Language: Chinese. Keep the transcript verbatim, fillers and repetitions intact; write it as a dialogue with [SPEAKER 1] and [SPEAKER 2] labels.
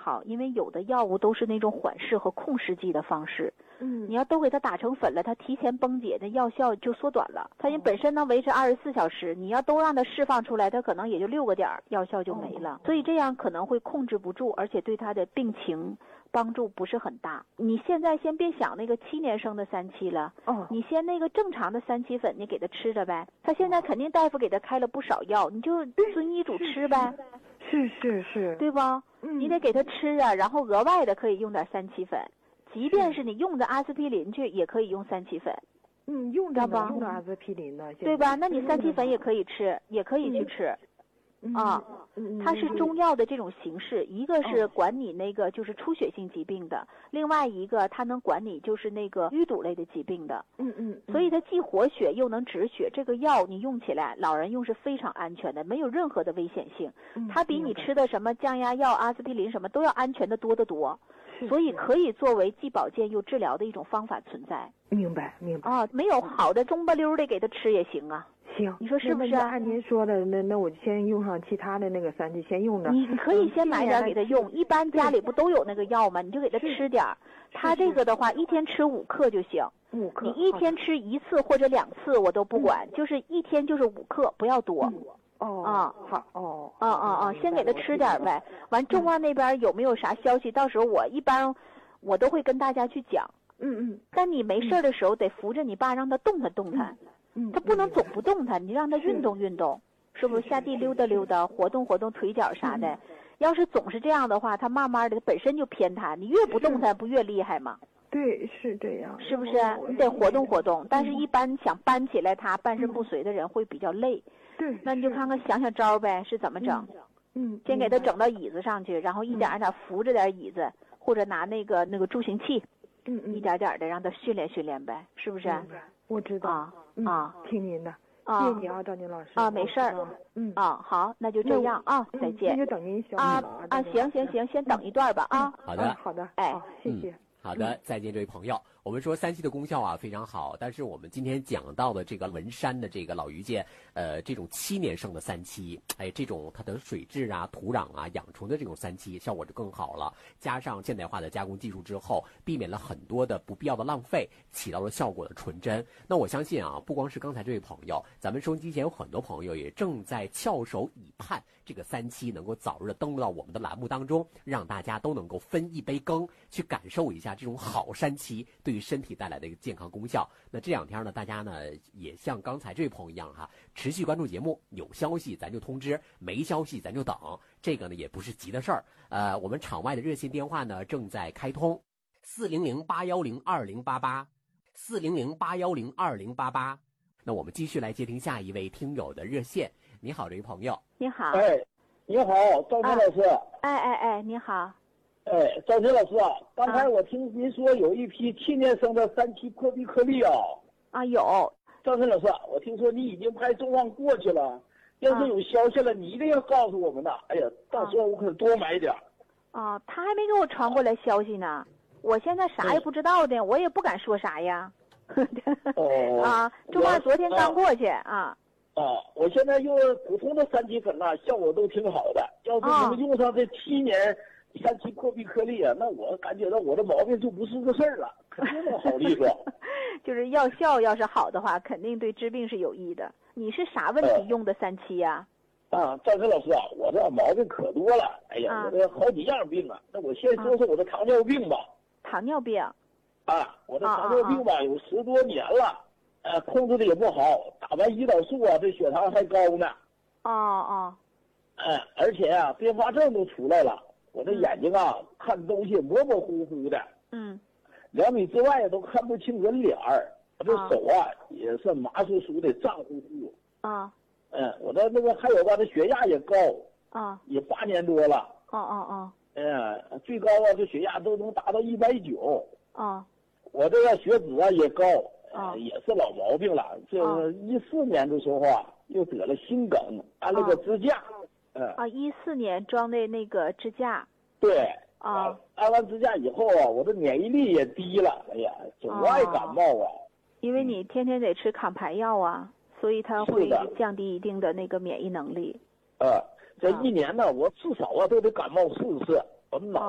[SPEAKER 1] 好，因为有的药物都是那种缓释和控制剂的方式。
[SPEAKER 2] 嗯，
[SPEAKER 1] 你要都给它打成粉了，它提前崩解，那药效就缩短了。它因为本身能维持二十四小时，你要都让它释放出来，它可能也就六个点儿，药效就没了。所以这样可能会控制不住，而且对它的病情帮助不是很大。你现在先别想那个七年生的三七了，
[SPEAKER 2] 哦，
[SPEAKER 1] 你先那个正常的三七粉，你给他吃着呗。他现在肯定大夫给他开了不少药，你就遵医嘱吃呗。
[SPEAKER 2] 是是是，
[SPEAKER 1] 对吧？
[SPEAKER 2] 嗯，
[SPEAKER 1] 你得给他吃啊，然后额外的可以用点三七粉。即便是你用着阿司匹林去，也可以用三七粉。
[SPEAKER 2] 嗯，用着
[SPEAKER 1] 吧
[SPEAKER 2] 用着阿司匹林呢，
[SPEAKER 1] 对吧？那你三七粉也可以吃，也可以去吃。
[SPEAKER 2] 嗯、
[SPEAKER 1] 啊，
[SPEAKER 2] 嗯，
[SPEAKER 1] 它是中药的这种形式，一个是管你那个就是出血性疾病的，另外一个它能管你就是那个淤堵类的疾病的。
[SPEAKER 2] 嗯嗯，
[SPEAKER 1] 所以它既活血又能止血，这个药你用起来，老人用是非常安全的，没有任何的危险性。它比你吃的什么降压药、阿司匹林什么都要安全的多得多。所以可以作为既保健又治疗的一种方法存在。
[SPEAKER 2] 明白明白
[SPEAKER 1] 啊，没有好的中不溜的给他吃也行啊。
[SPEAKER 2] 行，
[SPEAKER 1] 你说是不是？
[SPEAKER 2] 按您说的，那那我就先用上其他的那个三七，先用着。
[SPEAKER 1] 你可以先买点给他用，一般家里不都有那个药吗？你就给他吃点儿。他这个的话，一天吃五克就行。
[SPEAKER 2] 五克。
[SPEAKER 1] 你一天吃一次或者两次我都不管，就是一天就是五克，不要多。
[SPEAKER 2] 哦
[SPEAKER 1] 啊，
[SPEAKER 2] 好哦，
[SPEAKER 1] 啊啊啊，先给他吃点呗。完，中药那边有没有啥消息？到时候我一般我都会跟大家去讲。
[SPEAKER 2] 嗯嗯。
[SPEAKER 1] 但你没事的时候得扶着你爸，让他动弹动弹。
[SPEAKER 2] 嗯。
[SPEAKER 1] 他不能总不动弹，你让他运动运动，是不是？下地溜达溜达，活动活动腿脚啥的。要是总是这样的话，他慢慢的本身就偏瘫，你越不动弹不越厉害吗？
[SPEAKER 2] 对，是这样。
[SPEAKER 1] 是不是？你得活动活动，但是一般想搬起来他半身不遂的人会比较累。
[SPEAKER 2] 对，
[SPEAKER 1] 那你就看看想想招呗，是怎么整？
[SPEAKER 2] 嗯，
[SPEAKER 1] 先给他整到椅子上去，然后一点一点扶着点椅子，或者拿那个那个助行器，
[SPEAKER 2] 嗯嗯，
[SPEAKER 1] 一点点的让他训练训练呗，是不是？
[SPEAKER 2] 我知道
[SPEAKER 1] 啊
[SPEAKER 2] 啊，听您的，谢谢你啊，赵宁老师
[SPEAKER 1] 啊，没事儿，嗯啊，好，那就这样啊，再见。
[SPEAKER 2] 那就等您消息
[SPEAKER 1] 啊啊，行行行，先等一段吧啊。
[SPEAKER 3] 好的
[SPEAKER 2] 好的，
[SPEAKER 1] 哎，
[SPEAKER 2] 谢谢。
[SPEAKER 3] 好的，再见，这位朋友。我们说三七的功效啊非常好，但是我们今天讲到的这个文山的这个老榆界，呃，这种七年生的三七，哎，这种它的水质啊、土壤啊、养虫的这种三七效果就更好了。加上现代化的加工技术之后，避免了很多的不必要的浪费，起到了效果的纯真。那我相信啊，不光是刚才这位朋友，咱们收音机前有很多朋友也正在翘首以盼这个三七能够早日的登陆到我们的栏目当中，让大家都能够分一杯羹，去感受一下这种好三七对于身体带来的一个健康功效。那这两天呢，大家呢也像刚才这位朋友一样哈，持续关注节目，有消息咱就通知，没消息咱就等。这个呢也不是急的事儿。呃，我们场外的热线电话呢正在开通，四零零八幺零二零八八，四零零八幺零二零八八。那我们继续来接听下一位听友的热线。你好，这位朋友。
[SPEAKER 1] 你好。
[SPEAKER 4] 哎，你好，赵明老师。
[SPEAKER 1] 啊、哎哎哎，你好。
[SPEAKER 4] 哎，赵明老师啊，刚才我听您说有一批七年生的三七破壁颗粒啊。
[SPEAKER 1] 啊，有。
[SPEAKER 4] 赵明老师，我听说你已经派重磅过去了，要是有消息了，你一定要告诉我们的。哎呀，到时候我可多买点。
[SPEAKER 1] 啊，他还没给我传过来消息呢，我现在啥也不知道的，嗯、我也不敢说啥呀。
[SPEAKER 4] 哦。
[SPEAKER 1] 啊，重磅昨天刚过去啊。
[SPEAKER 4] 啊，我现在用普通的三七粉呐、啊，效果都挺好的。要是能用上这七年三七破壁颗粒啊，那我感觉到我的毛病就不是个事儿了，肯定能好利索。
[SPEAKER 1] 就是药效要是好的话，肯定对治病是有益的。你是啥问题用的三七呀、
[SPEAKER 4] 啊？啊，赵晨老师啊，我这毛病可多了。哎呀，我这好几样病啊。那我先说说我的糖尿病吧。
[SPEAKER 1] 糖尿病。
[SPEAKER 4] 啊，我的糖尿病吧，啊、有十多年了。呃，控制的也不好，打完胰岛素啊，这血糖还高呢。
[SPEAKER 1] 哦哦。
[SPEAKER 4] 哎、呃，而且啊，并发症都出来了。我这眼睛啊，嗯、看东西模模糊糊的。
[SPEAKER 1] 嗯。
[SPEAKER 4] 两米之外都看不清人脸儿。我这手啊，啊也是麻酥酥的，胀乎乎。
[SPEAKER 1] 啊。
[SPEAKER 4] 嗯，我的那个还有吧，这血压也高。
[SPEAKER 1] 啊。
[SPEAKER 4] 也八年多了。
[SPEAKER 1] 哦哦哦。
[SPEAKER 4] 嗯，最高啊，这血压都能达到一百九。
[SPEAKER 1] 啊。
[SPEAKER 4] 我这个血脂啊也高。
[SPEAKER 1] 啊、
[SPEAKER 4] 呃，也是老毛病了。这一四年的时候啊，又得了心梗，安了个支架。嗯。
[SPEAKER 1] 啊，一四年装的那个支架。
[SPEAKER 4] 对。
[SPEAKER 1] 啊。
[SPEAKER 4] 安完支架以后啊，我的免疫力也低了。哎呀，总爱感冒啊。
[SPEAKER 1] 因为你天天得吃抗排药啊，所以它会降低一定的那个免疫能力。
[SPEAKER 4] 呃，这一年呢，我至少啊都得感冒四次。我脑